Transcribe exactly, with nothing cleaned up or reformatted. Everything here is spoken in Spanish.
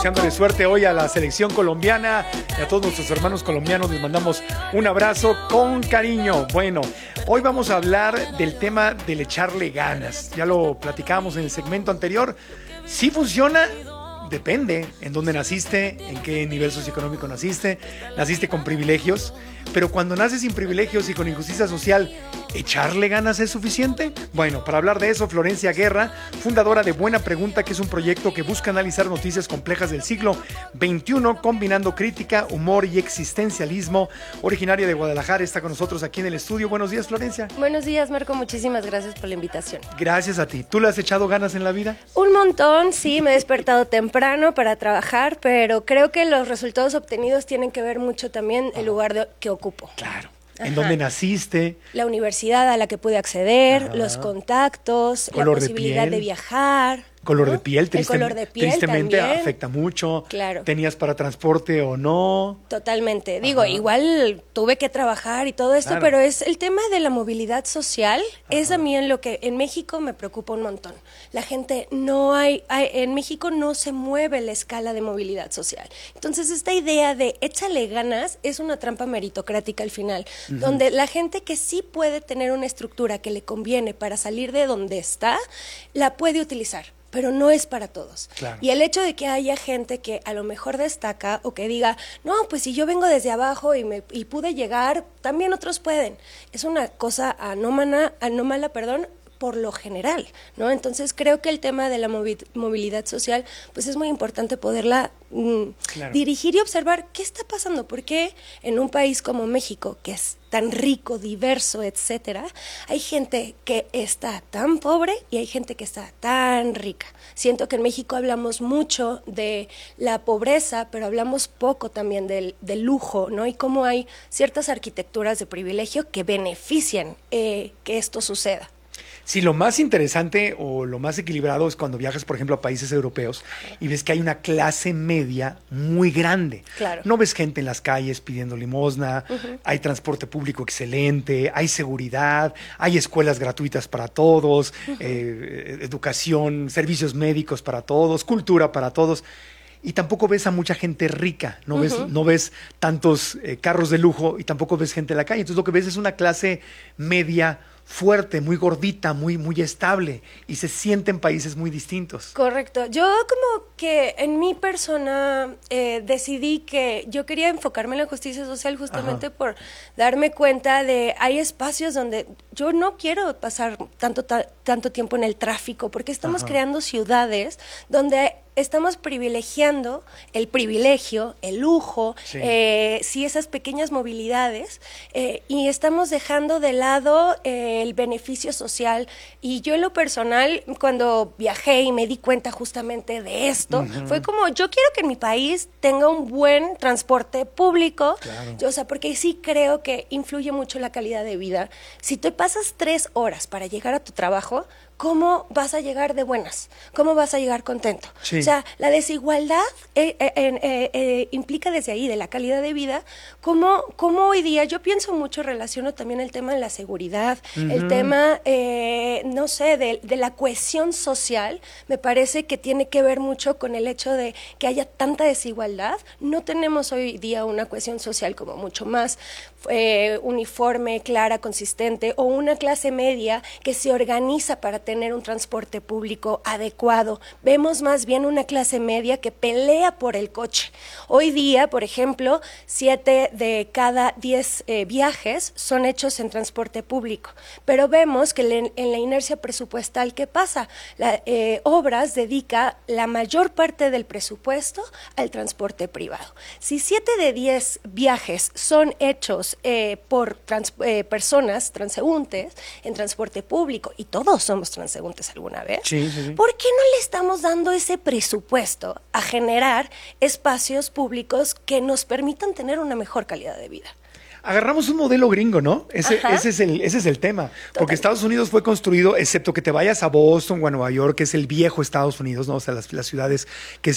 deseándole suerte hoy a la selección colombiana y a todos nuestros hermanos colombianos. Les mandamos un abrazo con cariño. Bueno, hoy vamos a hablar del tema del echarle ganas. Ya lo platicábamos en el segmento anterior. ¿Sí funciona? Depende en dónde naciste, en qué nivel socioeconómico naciste, naciste con privilegios, pero cuando naces sin privilegios y con injusticia social, ¿echarle ganas es suficiente? Bueno, para hablar de eso, Florencia Guerra, fundadora de Buena Pregunta, que es un proyecto que busca analizar noticias complejas del siglo veintiuno, combinando crítica, humor y existencialismo, originaria de Guadalajara, está con nosotros aquí en el estudio. Buenos días, Florencia. Buenos días, Marco, muchísimas gracias por la invitación. Gracias a ti. ¿Tú le has echado ganas en la vida? Un montón, sí, me he despertado temprano para trabajar, pero creo que los resultados obtenidos tienen que ver mucho también el lugar de, que ocupo. Claro. ¿En dónde naciste? La universidad a la que pude acceder, Ajá. los contactos, Color la de posibilidad piel. de viajar. Color ¿no? de piel, triste, el color de piel tristemente también. afecta mucho. Claro. ¿Tenías para transporte o no? Totalmente. Digo, Ajá. igual tuve que trabajar y todo esto, Claro. pero es el tema de la movilidad social. Ajá. Es a mí en lo que en México me preocupa un montón. La gente no hay, hay, en México no se mueve la escala de movilidad social. Entonces, esta idea de échale ganas es una trampa meritocrática al final, uh-huh. donde la gente que sí puede tener una estructura que le conviene para salir de donde está, la puede utilizar. Pero no es para todos. Claro. Y el hecho de que haya gente que a lo mejor destaca o que diga, no, pues si yo vengo desde abajo y, me, y pude llegar, también otros pueden. Es una cosa anómala, anómala, perdón, por lo general, ¿no? Entonces creo que el tema de la movi- movilidad social, pues es muy importante poderla mm, claro. dirigir y observar qué está pasando, porque en un país como México, que es tan rico, diverso, etcétera, hay gente que está tan pobre y hay gente que está tan rica. Siento que en México hablamos mucho de la pobreza, pero hablamos poco también del, del lujo, ¿no? Y cómo hay ciertas arquitecturas de privilegio que benefician eh, que esto suceda. Sí, lo más interesante o lo más equilibrado es cuando viajas, por ejemplo, a países europeos y ves que hay una clase media muy grande. Claro. No ves gente en las calles pidiendo limosna, uh-huh. hay transporte público excelente, hay seguridad, hay escuelas gratuitas para todos, uh-huh. eh, educación, servicios médicos para todos, cultura para todos. Y tampoco ves a mucha gente rica, no, uh-huh. ves, no ves tantos eh, carros de lujo y tampoco ves gente en la calle. Entonces lo que ves es una clase media fuerte, muy gordita, muy, muy estable, y se siente en países muy distintos. Correcto. Yo como que en mi persona eh, decidí que yo quería enfocarme en la justicia social justamente Ajá. por darme cuenta de hay espacios donde yo no quiero pasar tanto, ta- tanto tiempo en el tráfico, porque estamos Ajá. creando ciudades donde estamos privilegiando el privilegio, el lujo, sí, eh, sí esas pequeñas movilidades, eh, y estamos dejando de lado eh, el beneficio social. Y yo en lo personal, cuando viajé y me di cuenta justamente de esto, uh-huh. fue como, yo quiero que en mi país tenga un buen transporte público, claro. yo, o sea, porque sí creo que influye mucho la calidad de vida. Si tú pasas tres horas para llegar a tu trabajo, ¿cómo vas a llegar de buenas? ¿Cómo vas a llegar contento? Sí. O sea, la desigualdad eh, eh, eh, eh, implica desde ahí, de la calidad de vida, cómo, cómo hoy día, yo pienso mucho, relaciono también el tema de la seguridad, uh-huh. el tema, eh, no sé, de, de la cohesión social, me parece que tiene que ver mucho con el hecho de que haya tanta desigualdad. No tenemos hoy día una cohesión social como mucho más eh, uniforme, clara, consistente, o una clase media que se organiza para tener un transporte público adecuado. Vemos más bien una clase media que pelea por el coche. Hoy día, por ejemplo, siete de cada diez eh, viajes son hechos en transporte público, pero vemos que le, en la inercia presupuestal, ¿qué pasa? La, eh, Obras dedica la mayor parte del presupuesto al transporte privado. Si siete de diez viajes son hechos eh, por trans, eh, personas transeúntes en transporte público, y todos somos transeúntes alguna vez, sí, sí, sí. ¿por qué no le estamos dando ese presupuesto a generar espacios públicos que nos permitan tener una mejor calidad de vida? Agarramos un modelo gringo, ¿no? Ese, ese, es, el, ese es el tema. Total. Porque Estados Unidos fue construido, excepto que te vayas a Boston o a Nueva York, que es el viejo Estados Unidos, ¿no? O sea, las, las ciudades que